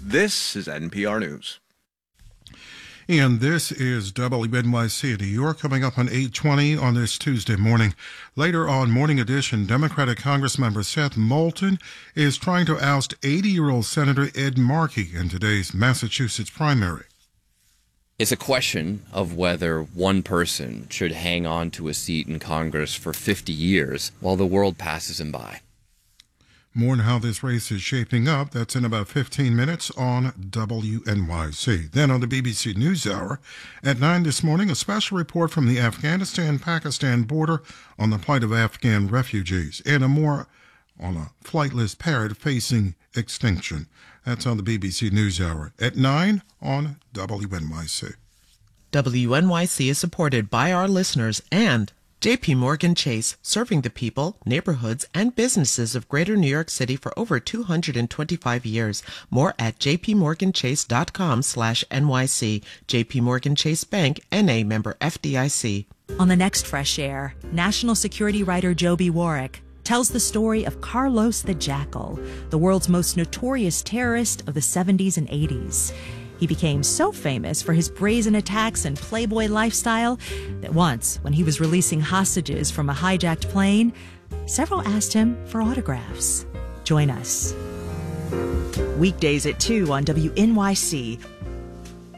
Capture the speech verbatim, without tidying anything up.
This is N P R News. And this is W N Y C New York, coming up on eight twenty on this Tuesday morning. Later on Morning Edition, Democratic Congressmember Seth Moulton is trying to oust eighty-year-old Senator Ed Markey in today's Massachusetts primary. It's a question of whether one person should hang on to a seat in Congress for fifty years while the world passes him by. More on how this race is shaping up, that's in about fifteen minutes on W N Y C. Then on the B B C NewsHour at nine this morning, a special report from the Afghanistan-Pakistan border on the plight of Afghan refugees, and a more on a flightless parrot facing extinction. That's on the B B C NewsHour at nine on W N Y C. W N Y C is supported by our listeners and J P Morgan Chase, serving the people, neighborhoods, and businesses of Greater New York City for over two hundred twenty-five years. More at jpmorganchase.com slash NYC. J P Morgan Chase Bank, N A member F D I C. On the next Fresh Air, national security writer Joby Warwick tells the story of Carlos the Jackal, the world's most notorious terrorist of the seventies and eighties. He became so famous for his brazen attacks and playboy lifestyle that once, when he was releasing hostages from a hijacked plane, several asked him for autographs. Join us. Weekdays at two on W N Y C.